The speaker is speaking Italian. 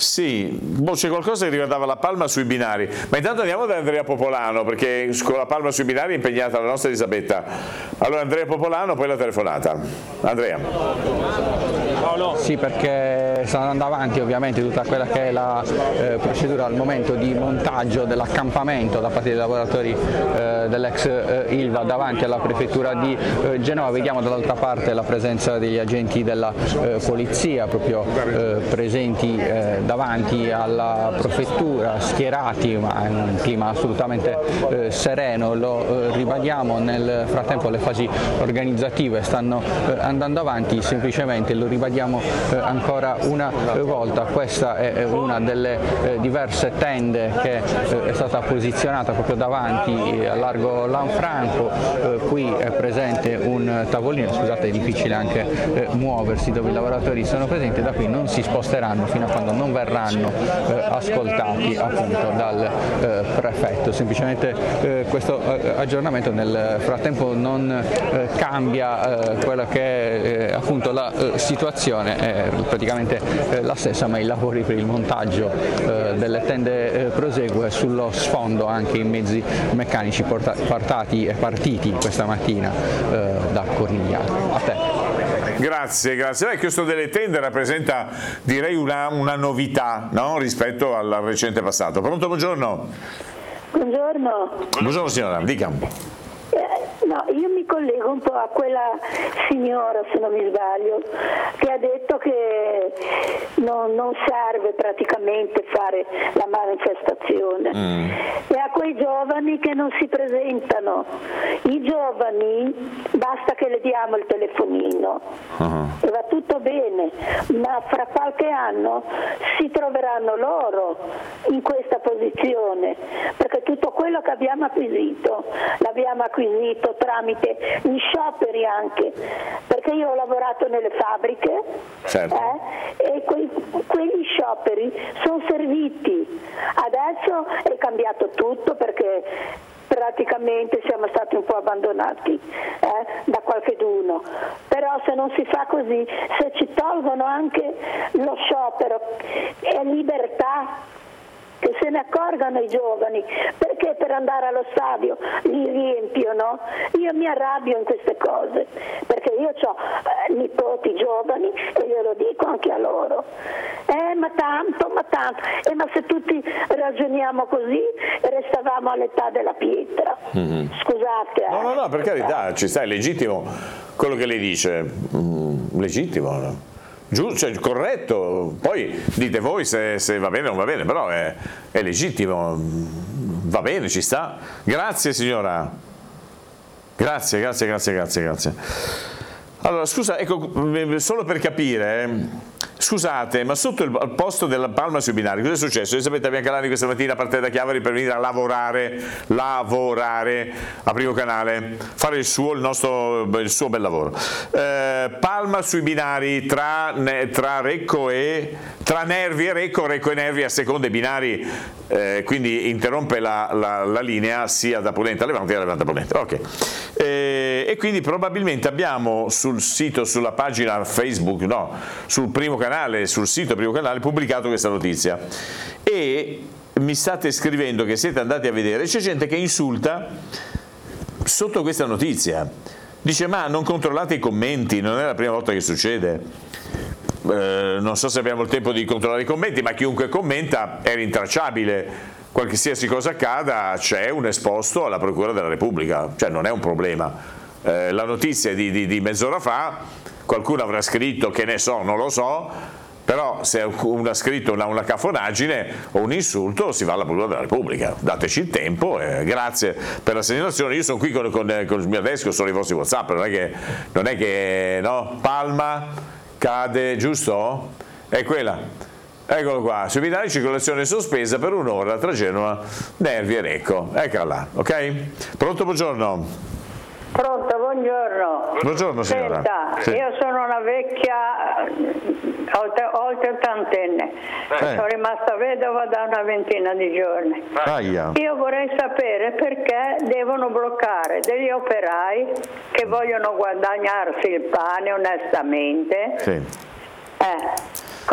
Sì, c'è qualcosa che riguardava la palma sui binari, ma intanto andiamo da Andrea Popolano, perché con la palma sui binari è impegnata la nostra Elisabetta. Allora Andrea Popolano, poi la telefonata. Andrea. Paolo. Sì, perché sta andando avanti ovviamente tutta quella che è la procedura al momento di montaggio dell'accampamento da parte dei lavoratori dell'ex Ilva davanti alla prefettura di Genova. Vediamo dall'altra parte la presenza degli agenti della polizia proprio presenti davanti alla prefettura, schierati, ma in un clima assolutamente sereno. Lo ribadiamo, nel frattempo le fasi organizzative stanno andando avanti, semplicemente lo ribadiamo ancora una volta, questa è una delle diverse tende che è stata posizionata proprio davanti a largo Lanfranco. Qui è presente un tavolino, scusate è difficile anche muoversi, dove i lavoratori sono presenti, da qui non si sposteranno fino a quando non verranno ascoltati appunto dal prefetto. Semplicemente questo aggiornamento nel frattempo non cambia quella che è appunto la situazione, è praticamente la stessa, ma i lavori per il montaggio delle tende prosegue. Sullo sfondo anche i mezzi meccanici partiti questa mattina da Corigliano. A te. Grazie. Questo delle tende rappresenta, direi, una novità, no? Rispetto al recente passato. Pronto, buongiorno. Buongiorno. Buongiorno signora, dica. No, io mi collego un po' a quella signora, se non mi sbaglio, che ha detto che non serve praticamente fare la manifestazione e a quei giovani che non si presentano. I giovani basta che le diamo il telefonino e va tutto bene, ma fra qualche anno si troveranno loro in questa posizione, perché tutto quello che abbiamo acquisito l'abbiamo acquisito tramite gli scioperi anche, perché io ho lavorato nelle fabbriche, certo. E quegli scioperi sono serviti. Adesso è cambiato tutto perché praticamente siamo stati un po' abbandonati da qualcheduno, però se non si fa così, se ci tolgono anche lo sciopero è libertà, che se ne accorgano i giovani, perché per andare allo stadio li riempiono. Io mi arrabbio in queste cose, perché io ho nipoti giovani e glielo dico anche a loro. Ma tanto, ma se tutti ragioniamo così restavamo all'età della pietra. Scusate. No, per carità, ci sta, è legittimo quello che lei dice, legittimo, no? Giusto, cioè, corretto, poi dite voi se va bene o non va bene, però è legittimo, va bene, ci sta. Grazie signora, grazie. Allora scusa, ecco, solo per capire, scusate, ma sotto al posto della palma sui binari cosa è successo? Elisabetta Biancalani questa mattina a partire da Chiavari per venire a lavorare a Primo Canale, fare il suo bel lavoro. Palma sui binari tra Nervi e Recco e Nervi a seconda dei binari, quindi interrompe la linea sia da Ponente a Levante che da Levante a Ponente. Ok. E quindi probabilmente abbiamo sul sito, sulla pagina Facebook, no, sul Primo Canale, sul sito Primo Canale pubblicato questa notizia e mi state scrivendo che siete andati a vedere, c'è gente che insulta sotto questa notizia, dice ma non controllate i commenti, non è la prima volta che succede. Non so se abbiamo il tempo di controllare i commenti, ma chiunque commenta è rintracciabile. Qualsiasi cosa accada c'è un esposto alla Procura della Repubblica, cioè non è un problema. La notizia è di mezz'ora fa, qualcuno avrà scritto, che ne so, non lo so, però se uno ha scritto una cafonaggine o un insulto si va alla Procura della Repubblica. Dateci il tempo, grazie per la segnalazione. Io sono qui con il mio desk, sono i vostri WhatsApp, non è che no, Palma cade, giusto? È quella. Eccolo qua, sui binari circolazione sospesa per un'ora tra Genova, Nervi e Recco. Eccola là, ok? Pronto, buongiorno. Pronto, buongiorno. Buongiorno signora. Senta, sì. Io sono una vecchia, oltre ottantenne. Sono rimasta vedova da una ventina di giorni. Aia. Io vorrei sapere perché devono bloccare degli operai che vogliono guadagnarsi il pane onestamente. Sì.